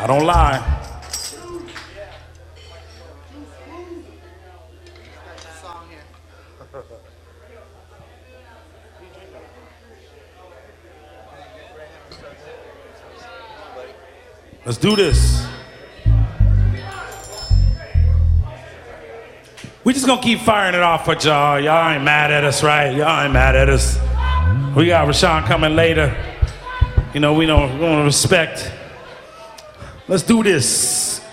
I don't lie. Let's do this. We just gonna keep firing it off with y'all. Y'all ain't mad at us, right? Y'all ain't mad at us. We got Rashawn coming later. You know, we gonna respect. Let's do this.